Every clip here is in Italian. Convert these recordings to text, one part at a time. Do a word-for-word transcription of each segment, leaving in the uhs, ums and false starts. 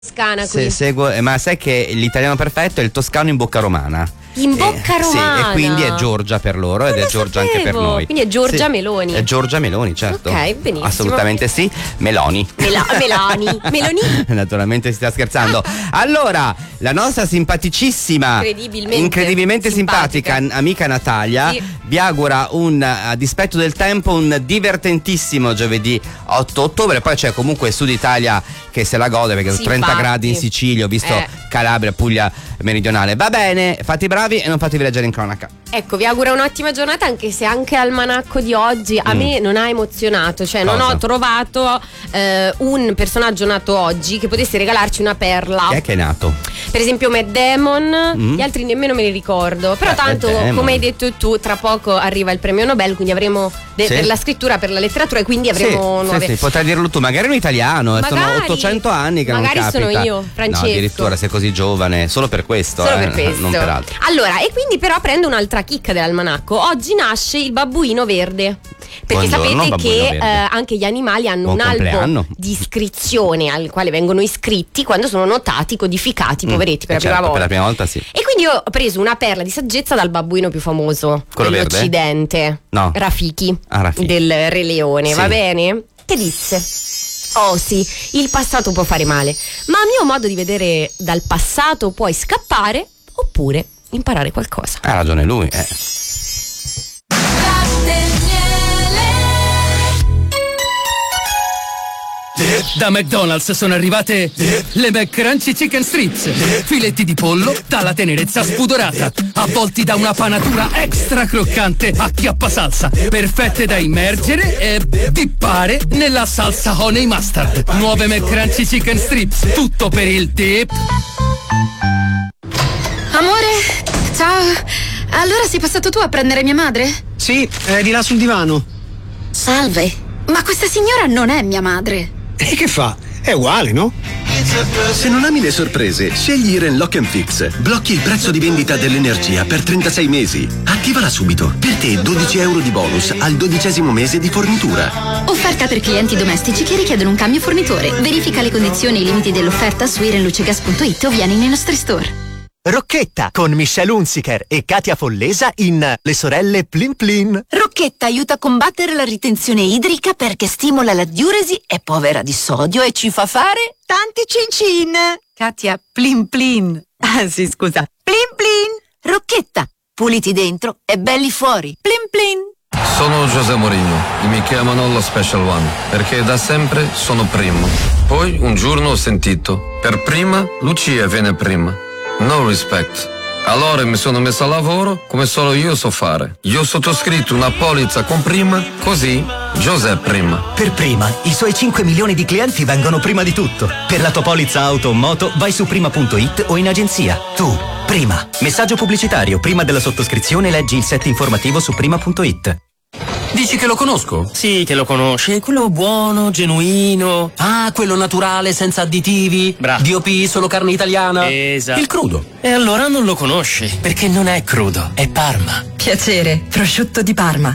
Toscana qui. Se, seguo, ma sai che l'italiano perfetto è il toscano in bocca romana. In bocca eh, romana. Sì, e quindi è Giorgia per loro non ed è Giorgia sapevo. anche per noi. Quindi è Giorgia sì, Meloni. È Giorgia Meloni, certo. Ok, benissimo. Assolutamente sì. Meloni. Mela- Meloni. Meloni. Naturalmente si sta scherzando. Allora, la nostra simpaticissima, Incredibilmente, incredibilmente simpatica, simpatica amica Natalia sì. vi augura un, a dispetto del tempo, un divertentissimo giovedì otto ottobre. Poi c'è comunque il Sud Italia che se la gode perché sì, trenta infatti. gradi in Sicilia, ho visto eh. Calabria, Puglia meridionale. Va bene, fate i bravi e non fatevi leggere in cronaca. Ecco, vi auguro un'ottima giornata, anche se anche l'almanacco di oggi a Mm. me non ha emozionato, cioè non Cosa? ho trovato eh, un personaggio nato oggi che potesse regalarci una perla. Chi è che è nato? Per esempio Matt Damon, Mm. gli altri nemmeno me li ricordo. Però Eh, tanto, Matt Damon. come hai detto tu, tra poco arriva il premio Nobel, quindi avremo de- Sì. per la scrittura, per la letteratura, e quindi avremo sì, nuove. sì, sì, potrai dirlo tu, magari un italiano, eh, sono Magari. ottocento anni che Magari non capita. sono io, Francesco. No, addirittura sei così giovane, solo per questo, Solo eh, per questo. non per altro. Allora, e quindi però prendo un'altra chicca dell'almanacco. Oggi nasce il babbuino verde. Perché Buongiorno, sapete babbuino che verde. eh, anche gli animali hanno Buon un albo compleanno. di iscrizione al quale vengono iscritti quando sono notati, codificati, poveretti, per Eh, la prima certo, volta. per la prima volta sì. E quindi io ho preso una perla di saggezza dal babbuino più famoso Quello verde? dell'Occidente, No. Rafiki, Ah, Rafiki. del Re Leone, Sì. va bene? Che disse? Oh sì, il passato può fare male, ma a mio modo di vedere dal passato puoi scappare oppure imparare qualcosa. Ha ragione lui, eh. Da McDonald's sono arrivate le McCrunchy Chicken Strips, filetti di pollo dalla tenerezza spudorata, avvolti da una panatura extra croccante a chiappasalsa, perfette da immergere e dippare nella salsa honey mustard. Nuove McCrunchy Chicken Strips, tutto per il dip. Amore, ciao. Allora sei passato tu a prendere mia madre? Sì, è di là sul divano. Salve. Ma questa signora non è mia madre. E che fa? È uguale, no? Se non ami le sorprese, scegli Iren Lock and Fix. Blocchi il prezzo di vendita dell'energia per trentasei mesi. Attivala subito. Per te dodici euro di bonus al dodicesimo mese di fornitura. Offerta per clienti domestici che richiedono un cambio fornitore. Verifica le condizioni e i limiti dell'offerta su irenlucegas punto it o vieni nei nostri store. Rocchetta con Michelle Hunziker e Katia Follesa in Le sorelle Plin Plin. Rocchetta aiuta a combattere la ritenzione idrica perché stimola la diuresi, è povera di sodio e ci fa fare tanti cincin. Katia, plin plin. Ah sì, scusa. Plin plin. Rocchetta, puliti dentro e belli fuori. Plin plin. Sono José Mourinho e mi chiamano lo Special One perché da sempre sono primo. Poi un giorno ho sentito, per prima Lucia viene prima. No respect. Allora mi sono messo a lavoro come solo io so fare. Io ho sottoscritto una polizza con prima, così José prima. Per prima, i suoi cinque milioni di clienti vengono prima di tutto. Per la tua polizza auto o moto vai su prima punto it o in agenzia. Tu, prima. Messaggio pubblicitario. Prima della sottoscrizione leggi il set informativo su prima punto it. Dici che lo conosco? Sì, che lo conosci. Quello buono, genuino. Ah, quello naturale, senza additivi. Bravo. D O P, solo carne italiana. Esatto. Il crudo. E allora non lo conosci, perché non è crudo, è Parma. Piacere, prosciutto di Parma.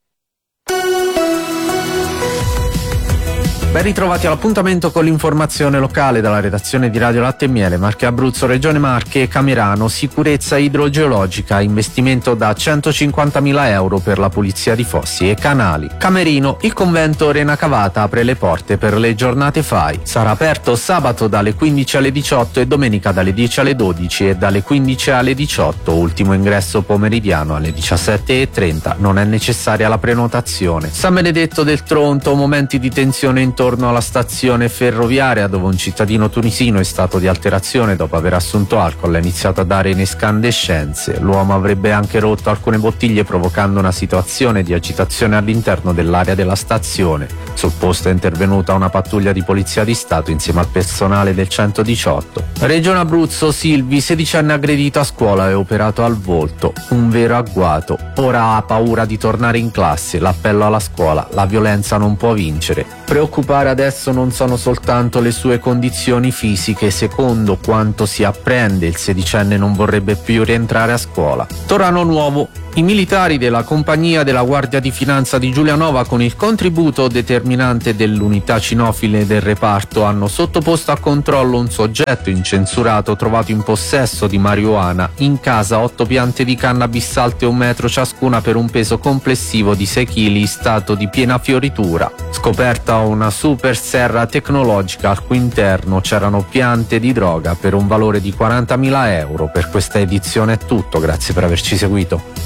Ben ritrovati all'appuntamento con l'informazione locale dalla redazione di Radio Latte e Miele, Marche Abruzzo, Regione Marche e Camerano. Sicurezza idrogeologica, investimento da centocinquantamila euro per la pulizia di fossi e canali. Camerino, il convento Rena Cavata apre le porte per le giornate F A I. Sarà aperto sabato dalle quindici alle diciotto e domenica dalle dieci alle dodici e dalle quindici alle diciotto. Ultimo ingresso pomeridiano alle diciassette e trenta. Non è necessaria la prenotazione. San Benedetto del Tronto, momenti di tensione intorno alla stazione ferroviaria dove un cittadino tunisino in stato di alterazione dopo aver assunto alcol ha iniziato a dare in escandescenze. L'uomo avrebbe anche rotto alcune bottiglie provocando una situazione di agitazione all'interno dell'area della stazione. Sul posto è intervenuta una pattuglia di polizia di Stato insieme al personale del centodiciotto. Regione Abruzzo, Silvi, sedicenne aggredito a scuola e operato al volto. Un vero agguato. Ora ha paura di tornare in classe. L'appello alla scuola: la violenza non può vincere. Preoccupare adesso non sono soltanto le sue condizioni fisiche. Secondo quanto si apprende, il sedicenne non vorrebbe più rientrare a scuola. Torano Nuovo, I militari della compagnia della Guardia di Finanza di Giulianova, con il contributo determinante dell'unità cinofile del reparto, hanno sottoposto a controllo un soggetto incensurato trovato in possesso di marijuana in casa, otto piante di cannabis alte un metro ciascuna per un peso complessivo di sei chili in stato di piena fioritura. Scoperta una super serra tecnologica al cui interno c'erano piante di droga per un valore di quarantamila euro. Per questa edizione è tutto, grazie per averci seguito.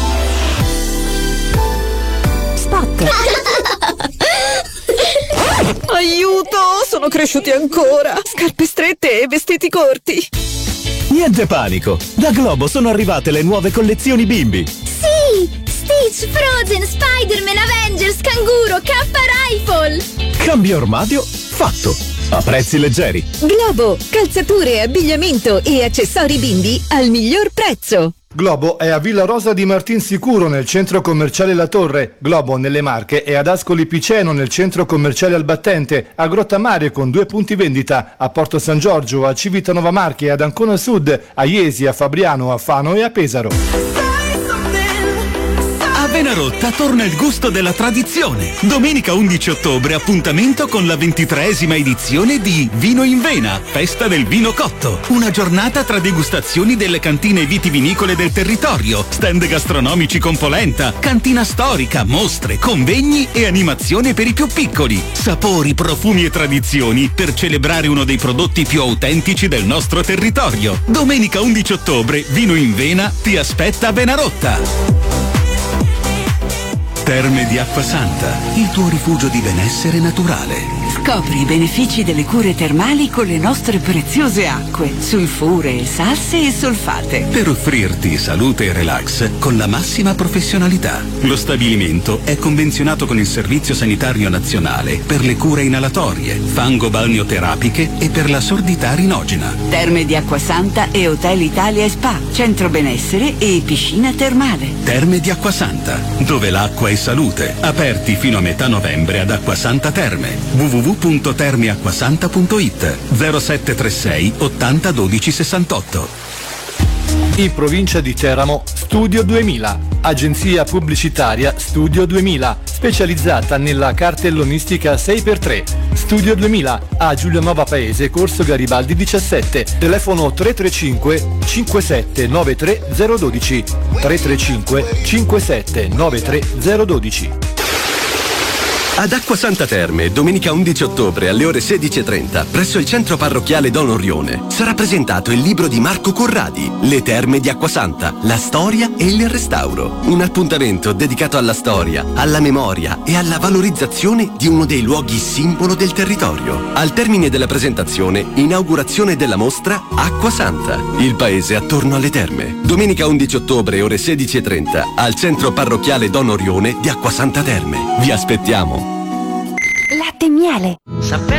Aiuto, sono cresciuti ancora. Scarpe strette e vestiti corti. Niente panico, da Globo sono arrivate le nuove collezioni bimbi. Sì, Stitch, Frozen, Spider-Man, Avengers, Canguro, K Rifle. Cambio armadio fatto, a prezzi leggeri. Globo, calzature, abbigliamento e accessori bimbi al miglior prezzo. Globo è a Villa Rosa di Martinsicuro nel centro commerciale La Torre. Globo nelle Marche è ad Ascoli Piceno nel centro commerciale Albattente, a Grottammare con due punti vendita, a Porto San Giorgio, a Civitanova Marche, ad Ancona Sud, a Iesi, a Fabriano, a Fano e a Pesaro. A Venarotta torna il gusto della tradizione. Domenica undici ottobre appuntamento con la ventitreesima edizione di Vino in Vena, festa del vino cotto. Una giornata tra degustazioni delle cantine vitivinicole del territorio, stand gastronomici con polenta, cantina storica, mostre, convegni e animazione per i più piccoli. Sapori, profumi e tradizioni per celebrare uno dei prodotti più autentici del nostro territorio. Domenica undici ottobre, Vino in Vena ti aspetta a Venarotta. Terme di Acquasanta, il tuo rifugio di benessere naturale. Scopri i benefici delle cure termali con le nostre preziose acque, sulfure, salse e solfate. Per offrirti salute e relax con la massima professionalità. Lo stabilimento è convenzionato con il Servizio Sanitario Nazionale per le cure inalatorie, fango-balneoterapiche e per la sordità rinogena. Terme di Acquasanta e Hotel Italia e Spa, centro benessere e piscina termale. Terme di Acquasanta, dove l'acqua è salute. Aperti fino a metà novembre ad Acquasanta Terme. w w w punto termiacquasanta punto it zero sette tre sei ottanta dodici sessantotto. In provincia di Teramo, Studio duemila, agenzia pubblicitaria Studio duemila, specializzata nella cartellonistica sei per tre. Studio duemila a Giulianova Paese, corso Garibaldi diciassette, telefono tre tre cinque cinque sette nove tre zero uno due tre tre cinque cinque sette nove tre zero uno due. Ad Acquasanta Terme, domenica undici ottobre alle ore sedici e trenta, presso il centro parrocchiale Don Orione, sarà presentato il libro di Marco Corradi, Le Terme di Acquasanta, la storia e il restauro. Un appuntamento dedicato alla storia, alla memoria e alla valorizzazione di uno dei luoghi simbolo del territorio. Al termine della presentazione, inaugurazione della mostra Acquasanta, il paese attorno alle terme. Domenica undici ottobre, ore sedici e trenta, al centro parrocchiale Don Orione di Acquasanta Terme. Vi aspettiamo! Latte e miele.